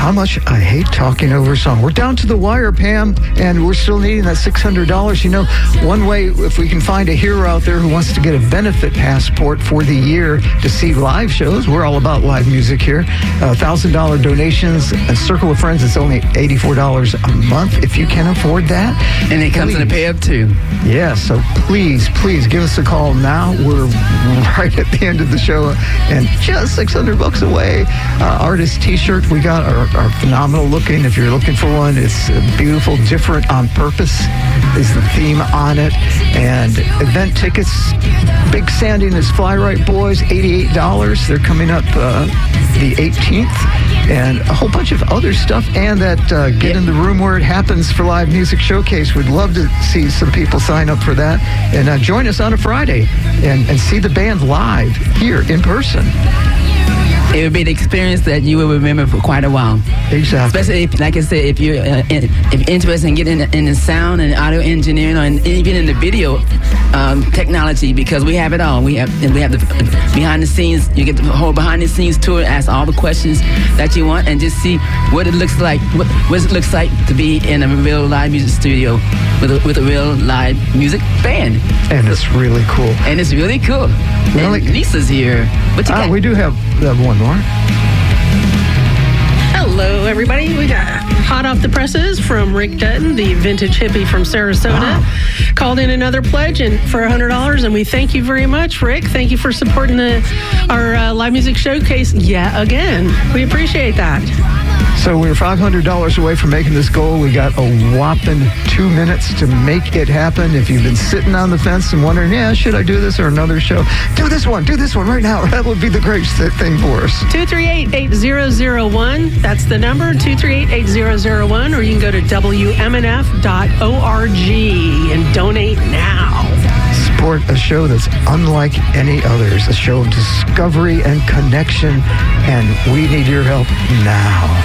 how much I hate talking over a song. We're down to the wire, Pam, and we're still needing that $600. You know, one way, if we can find a hero out there who wants to get a benefit passport for the year to see live shows, we're all about live music here. $1,000 donations, a circle of friends, it's only $84 a month if you can afford that. And it comes in a pay up too. Yeah, so please give us a call now. We're right at the end of the show and just $600 away. Artist t-shirt we got are phenomenal looking. If you're looking for one, it's beautiful, different on purpose is the theme on it. And event tickets, Big Sandy and his Fly Right Boys, $88. They're coming up the 18th, and a whole bunch of other stuff, and that Get in the Room Where It Happens for Live Music Showcase. We'd love to see some people sign up for that, and join us on a Friday and see the band live here in person. It would be an experience that you will remember for quite a while. Exactly. Especially, if, like I said, if you're interested in getting in the sound and audio engineering, and even in the video technology, because we have it all. We have the behind the scenes. You get the whole behind the scenes tour, ask all the questions that you want, and just see what it looks like. What it looks like to be in a real live music studio with a real live music band. And it's really cool. And it's really cool. And Lisa's here. What you got? We do have one more. Hello, everybody. We got hot off the presses from Rick Dutton, the vintage hippie from Sarasota. Wow. Called in another pledge and for $100, and we thank you very much, Rick. Thank you for supporting our live music showcase yet again. We appreciate that. So we're $500 away from making this goal. We got a whopping 2 minutes to make it happen. If you've been sitting on the fence and wondering, should I do this or another show? Do this one right now. That would be the great thing for us. 238-8001. That's the number, 238-8001. Or you can go to WMNF.org and donate now. Support a show that's unlike any others, a show of discovery and connection, and we need your help now.